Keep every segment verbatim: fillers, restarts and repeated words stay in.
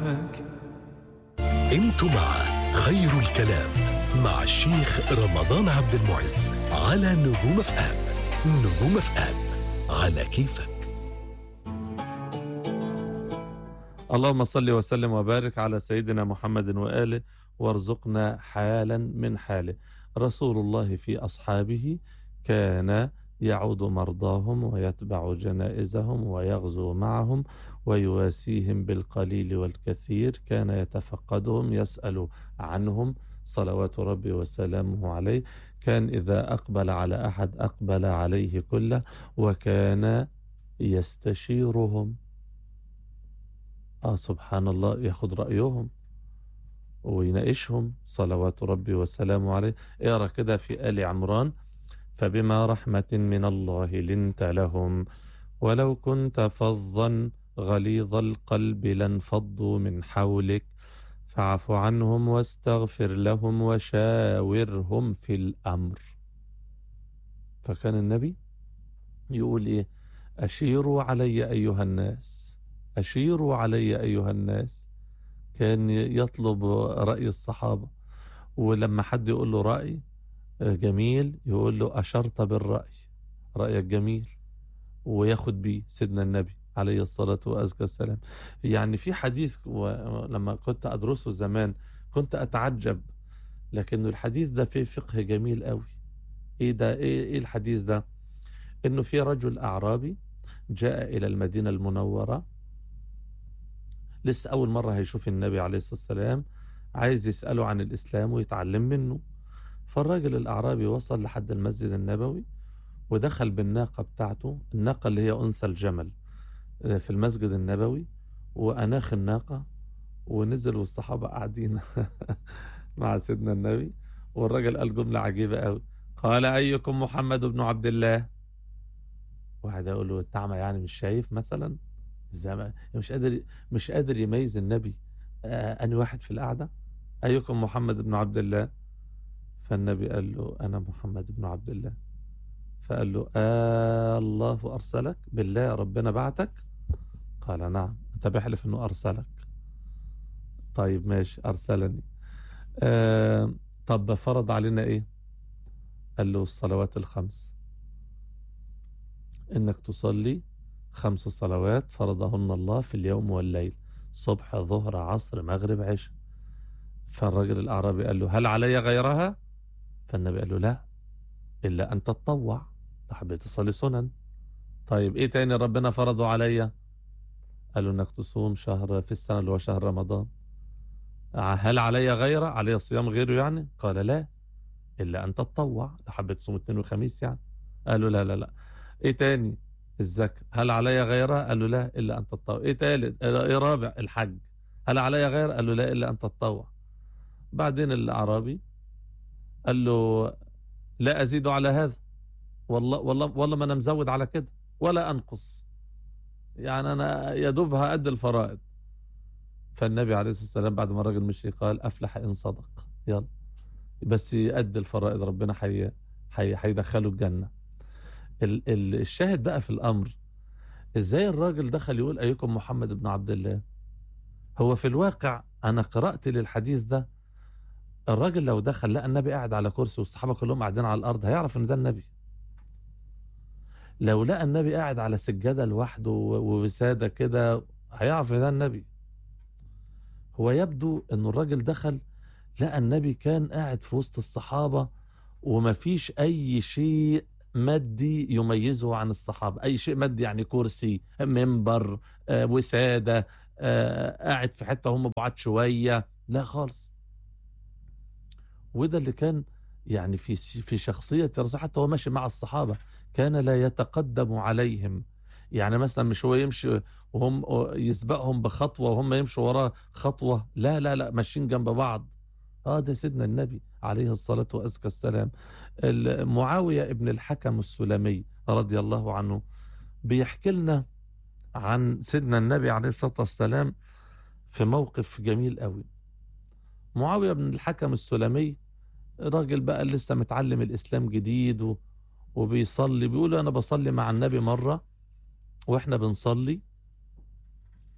معاك. انتوا مع خير الكلام مع الشيخ رمضان عبد المعز على نجوم اف ام. نجوم اف ام على كيفك. اللهم صل وسلم وبارك على سيدنا محمد وآله وارزقنا حالا من حاله. رسول الله في أصحابه كان يعود مرضاهم ويتبع جنائزهم ويغزو معهم ويواسيهم بالقليل والكثير، كان يتفقدهم يسأل عنهم صلوات ربي وسلامه عليه، كان إذا أقبل على أحد أقبل عليه كله، وكان يستشيرهم. آه سبحان الله، ياخد رأيهم ويناقشهم صلوات ربي وسلامه عليه. اقرأ كده في آل عمران: فبما رحمة من الله لنت لهم ولو كنت فظا غليظ القلب لانفضوا من حولك فاعف عنهم واستغفر لهم وشاورهم في الأمر. فكان النبي يقول إيه؟ أشيروا علي أيها الناس، أشيروا علي أيها الناس. كان يطلب رأي الصحابة، ولما حد يقول له رأي جميل يقول له أشرت بالرأي، رأيك جميل، وياخد بيه سيدنا النبي عليه الصلاة والسلام. يعني في حديث لما كنت أدرسه زمان كنت أتعجب، لكن الحديث ده فيه فقه جميل قوي. إيه ده؟ إيه, إيه الحديث ده؟ إنه في رجل أعرابي جاء إلى المدينة المنورة، لسه أول مرة هيشوف النبي عليه الصلاة والسلام، عايز يسأله عن الإسلام ويتعلم منه. فالراجل الأعرابي وصل لحد المسجد النبوي ودخل بالناقة بتاعته، الناقة اللي هي أنثى الجمل، في المسجد النبوي، وأناخ الناقة ونزل، والصحابة قاعدين مع سيدنا النبي. والراجل قال جملة عجيبة قوي، قال أيكم محمد بن عبد الله؟ واحد يقول له التعمى يعني مش شايف مثلا، مش قادر مش قادر يميز النبي آه أني واحد في القعدة. أيكم محمد بن عبد الله؟ فالنبي قال له أنا محمد بن عبد الله. فقال له آه الله أرسلك؟ بالله ربنا بعتك؟ قال نعم. أنت بحلف أنه أرسلك؟ طيب ماشي أرسلني. آه طب فرض علينا إيه؟ قال له الصلوات الخمس، إنك تصلي خمس صلوات فرضهن الله في اليوم والليل، صبح ظهر عصر مغرب عشاء. فالرجل الأعرابي قال له هل علي غيرها؟ فالنبي قال له لا، إلا أن تتطوع، حبيت تصلي سنن. طيب إيه تاني ربنا فرضه عليا؟ قال له إنك تصوم شهر في السنة اللي هو شهر رمضان. هل علي غيره؟ علي صيام غيره يعني؟ قال لا، إلا أن تتطوع، لو حبيت تصوم اثنين وخميس يعني. قال له لا لا لا. إيه تاني؟ الزكاة. هل علي غيرها؟ قال له لا، إلا أن تتطوع. إيه تالت؟ إيه رابع؟ الحج. هل علي غير؟ قال له لا، إلا أن تتطوع. بعدين الأعرابي قال له لا أزيد على هذا، والله والله والله ما أنا مزود على كده ولا أنقص، يعني أنا يدوب هأدي الفرائض. فالنبي عليه الصلاة والسلام بعد ما الراجل مشي قال أفلح إن صدق، يلا بس يأدي الفرائض ربنا حي هيدخله الجنة. ال ال الشاهد بقى في الأمر، إزاي الراجل دخل يقول أيكم محمد بن عبد الله؟ هو في الواقع أنا قرأت للحديث ده، الراجل لو دخل لقى النبي قاعد على كرسي والصحابة كلهم قاعدين على الأرض هيعرف إن ده النبي. لو لقى النبي قاعد على سجادة لوحده ووسادة كده هيعرف إن ده النبي. هو يبدو إن الراجل دخل لقى النبي كان قاعد في وسط الصحابة ومفيش أي شيء مادي يميزه عن الصحابة، أي شيء مادي يعني كرسي، منبر، آه، وسادة، آه، قاعد في حتة هم بعاد شوية، لا خالص. وده اللي كان يعني في في شخصية الرسول، حتى هو ماشي مع الصحابة كان لا يتقدم عليهم، يعني مثلا مش هو يمشي وهم يسبقهم بخطوة وهم يمشوا وراه خطوة، لا لا لا، ماشيين جنب بعض. اه ده سيدنا النبي عليه الصلاة وأزكى السلام. معاوية ابن الحكم السلمي رضي الله عنه بيحكي لنا عن سيدنا النبي عليه الصلاة والسلام في موقف جميل قوي. معاوية بن الحكم السلمي راجل بقى لسه متعلم الإسلام جديد وبيصلي، بيقول أنا بصلي مع النبي مرة وإحنا بنصلي،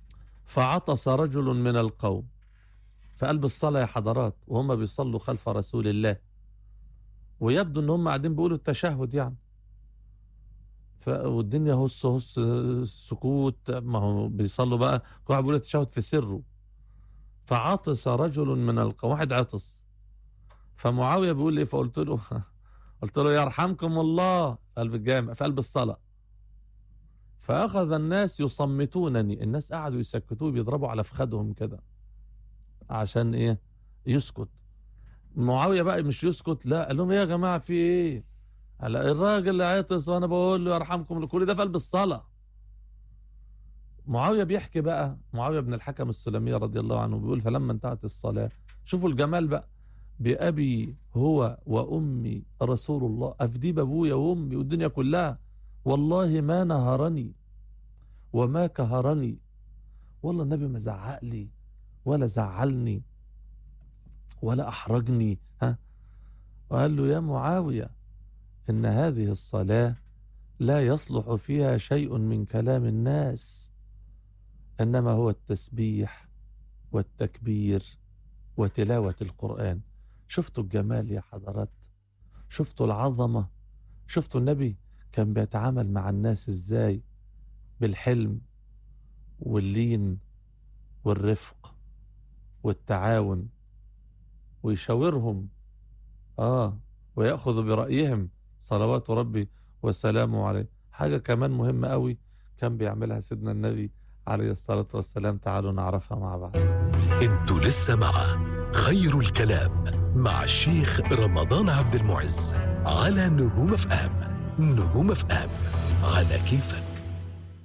فعطس رجل من القوم في قلب الصلاة يا حضرات، وهم بيصلوا خلف رسول الله، ويبدو ان هم قاعدين بيقولوا التشهد يعني، ف... والدنيا هص هص سكوت، ما هو بيصلوا بقى كل واحد بيقول التشهد في سره. فعطس رجل من القوم، واحد عطس، فمعاوية بيقول ايه؟ فقلت له قلت له يرحمكم الله، في قلب الجامع في قلب الصلاة. فأخذ الناس يصمتونني، الناس قعدوا يسكتوه، بيضربوا على فخدهم كده عشان ايه؟ يسكت. معاوية بقى مش يسكت، لا، قال لهم ايه يا جماعة في ايه؟ قال الراجل اللي عطس وانا بقول له يرحمكم، كل ده في قلب الصلاة. معاوية بيحكي بقى، معاوية بن الحكم السلمي رضي الله عنه بيقول فلما انتهت الصلاة، شوفوا الجمال بقى، بأبي هو وأمي رسول الله، أفدي بأبويا وأمي والدنيا كلها، والله ما نهرني وما كهرني، والله النبي ما زعق لي ولا زعلني ولا أحرجني. ها؟ وقال له يا معاوية إن هذه الصلاة لا يصلح فيها شيء من كلام الناس، إنما هو التسبيح والتكبير وتلاوة القرآن. شفتوا الجمال يا حضرات؟ شفتوا العظمة؟ شفتوا النبي كان بيتعامل مع الناس إزاي؟ بالحلم واللين والرفق والتعاون، ويشاورهم آه ويأخذ برأيهم صلوات ربي وسلامه عليه. حاجة كمان مهمة قوي كان بيعملها سيدنا النبي عليه الصلاة والسلام، تعالوا نعرفها مع بعض. انتوا لسه مع خير الكلام مع الشيخ رمضان عبد المعز على نجوم اف ام. نجوم اف ام على كيفك.